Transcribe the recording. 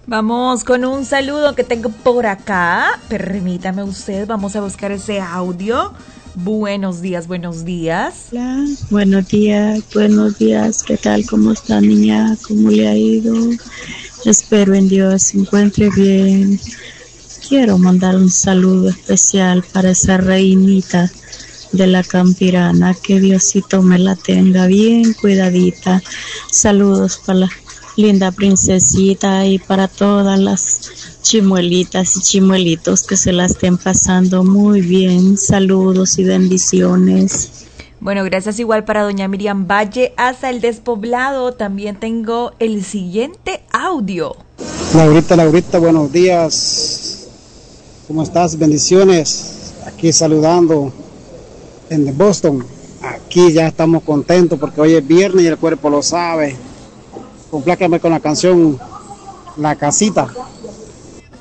Vamos con un saludo que tengo por acá. Permítame usted, vamos a buscar ese audio. Buenos días, buenos días. Hola, buenos días, ¿qué tal? ¿Cómo está, niña? ¿Cómo le ha ido? Espero en Dios se encuentre bien. Quiero mandar un saludo especial para esa reinita de la Campirana, que Diosito me la tenga bien cuidadita. Saludos para la linda princesita y para todas las chimuelitas y chimuelitos que se la estén pasando muy bien. Saludos y bendiciones. Bueno, gracias igual para doña Miriam Valle hasta el Despoblado. También tengo el siguiente audio. Laurita, buenos días. ¿Cómo estás? Bendiciones. Aquí saludando en Boston. Aquí ya estamos contentos porque hoy es viernes y el cuerpo lo sabe. Complácame con la canción La Casita